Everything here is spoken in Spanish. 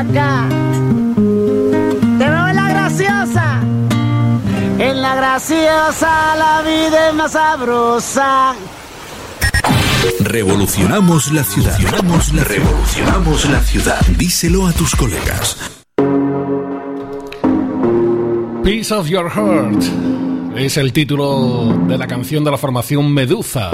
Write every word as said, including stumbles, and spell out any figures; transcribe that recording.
acá. Te veo en la graciosa. En la graciosa la vida es más sabrosa. Revolucionamos la ciudad. Revolucionamos la, revolucionamos la ciudad. Díselo a tus colegas. Piece of Your Heart es el título de la canción de la formación Meduza.